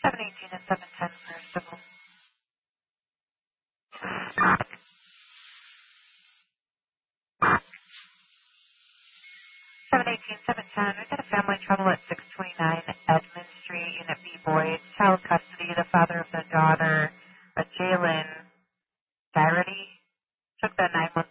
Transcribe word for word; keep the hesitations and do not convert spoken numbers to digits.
seven eighteen and seven ten for civil. seven eighteen, seven ten. We got a family trouble at six twenty-nine Edmund Street, Unit B Boyd. Child custody, the father of the daughter, a Jalen Garrity. Took the nine one